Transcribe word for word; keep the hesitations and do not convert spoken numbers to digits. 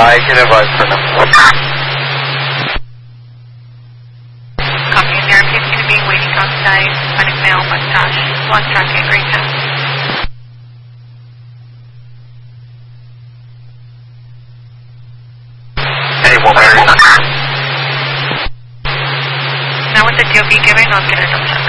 I can advise for now. Copy. There appears to be waiting outside Hispanic male mustache, black jacket, gray pants. Anyone there? Now with the D O B giving, I'll get a double check.